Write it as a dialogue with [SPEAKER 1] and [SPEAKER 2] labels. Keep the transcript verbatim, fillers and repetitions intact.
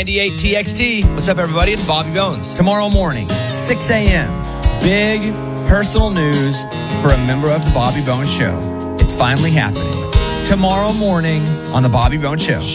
[SPEAKER 1] ninety-eight T X T. What's up, everybody? It's Bobby Bones.
[SPEAKER 2] Tomorrow morning, six a.m., big personal news for a member of the Bobby Bones Show. It's finally happening. Tomorrow morning on the Bobby Bones Show.